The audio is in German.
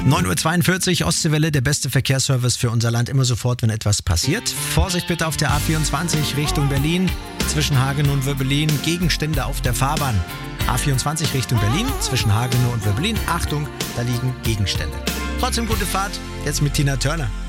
9.42 Uhr, Ostseewelle, der beste Verkehrsservice für unser Land, immer sofort, wenn etwas passiert. Vorsicht bitte auf der A24 Richtung Berlin, zwischen Hagenow und Wöbbelin, Gegenstände auf der Fahrbahn. A24 Richtung Berlin, zwischen Hagenow und Wöbbelin, Achtung, da liegen Gegenstände. Trotzdem gute Fahrt, jetzt mit Tina Turner.